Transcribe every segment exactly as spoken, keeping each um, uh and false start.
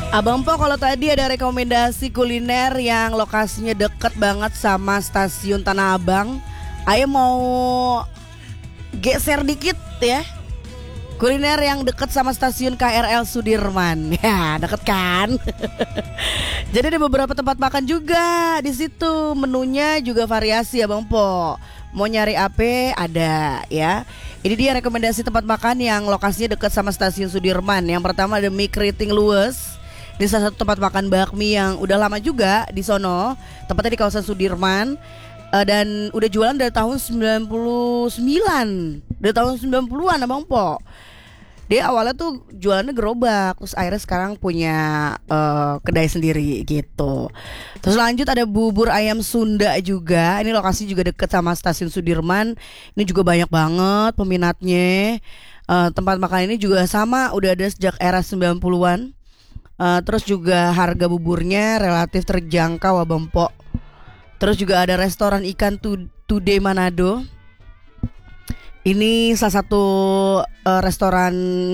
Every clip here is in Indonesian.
Abang Po, kalau tadi ada rekomendasi kuliner yang lokasinya deket banget sama stasiun Tanah Abang, ayo mau geser dikit ya. Kuliner yang deket sama stasiun K R L Sudirman. Ya, deket kan? Jadi ada beberapa tempat makan juga di situ. Menunya juga variasi ya Bang Po. Mau nyari apa ada ya. Ini dia rekomendasi tempat makan yang lokasinya dekat sama stasiun Sudirman. Yang pertama ada Mie Keriting Luwes. Ini salah satu tempat makan bakmi yang udah lama juga di sono. Tempatnya di kawasan Sudirman. Uh, dan udah jualan dari tahun sembilan puluh sembilan. Dari tahun sembilan puluhan Abang Po. Dia awalnya tuh jualannya gerobak, terus akhirnya sekarang punya uh, kedai sendiri gitu. Terus lanjut ada bubur ayam Sunda juga. Ini lokasi juga deket sama stasiun Sudirman. Ini juga banyak banget peminatnya. uh, Tempat makan ini juga sama, udah ada sejak era sembilan puluhan. uh, Terus juga harga buburnya relatif terjangkau Abang Po. Terus juga ada restoran ikan Today Manado. Ini salah satu uh, restoran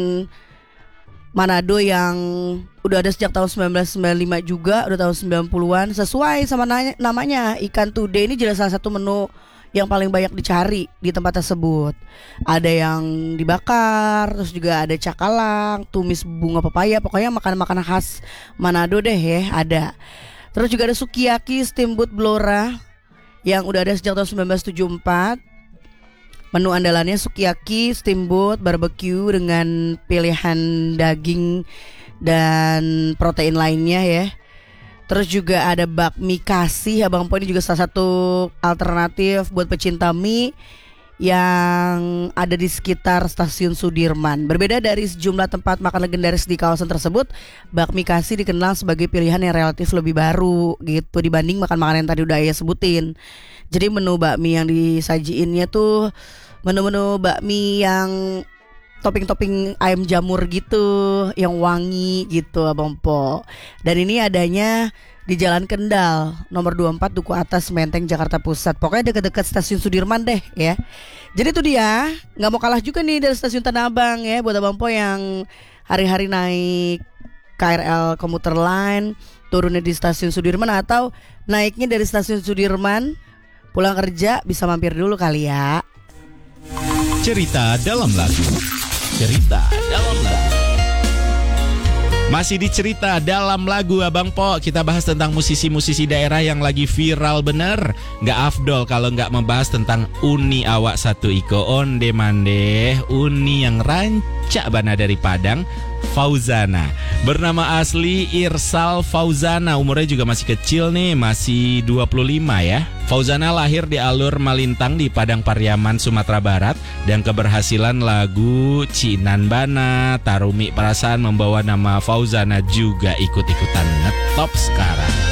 Manado yang udah ada sejak tahun sembilan belas sembilan puluh lima juga, udah tahun sembilan puluhan. Sesuai sama nanya, namanya, ikan Today ini jelas salah satu menu yang paling banyak dicari di tempat tersebut. Ada yang dibakar, terus juga ada cakalang, tumis bunga pepaya. Pokoknya makanan-makanan khas Manado deh ya, ada. Terus juga ada sukiyaki steamboat Blora yang udah ada sejak tahun sembilan belas tujuh puluh empat. Menu andalannya sukiyaki steamboat barbecue dengan pilihan daging dan protein lainnya ya. Terus juga ada bakmi kasih Abang Po, ini juga salah satu alternatif buat pecinta mie yang ada di sekitar stasiun Sudirman. Berbeda dari sejumlah tempat makan legendaris di kawasan tersebut, bakmi kasih dikenal sebagai pilihan yang relatif lebih baru gitu dibanding makan-makanan yang tadi udah Ayah sebutin. Jadi menu bakmi yang disajiinnya tuh menu-menu bakmi yang topping-topping ayam jamur gitu, yang wangi gitu Abang Po. Dan ini adanya di Jalan Kendal nomor dua puluh empat Duku Atas Menteng Jakarta Pusat. Pokoknya dekat-dekat stasiun Sudirman deh ya. Jadi itu dia, nggak mau kalah juga nih dari stasiun Tanah Abang ya buat Abang Po yang hari-hari naik K R L komuter line, turunnya di stasiun Sudirman atau naiknya dari stasiun Sudirman pulang kerja, bisa mampir dulu kali ya. Cerita dalam lagu. Cerita dalam lagu. Masih di cerita dalam lagu Abang Po, kita bahas tentang musisi-musisi daerah yang lagi viral bener. Nggak afdol kalau nggak membahas tentang Uni awak satu iko onde mande. Uni yang rancak bana dari Padang, Fauzana. Bernama asli Irsal Fauzana, umurnya juga masih kecil nih, masih dua puluh lima ya. Fauzana lahir di Alur Malintang di Padang Pariaman, Sumatera Barat, dan keberhasilan lagu Cinan Bana, Tarumi Perasaan membawa nama Fauzana juga ikut-ikutan ngetop sekarang.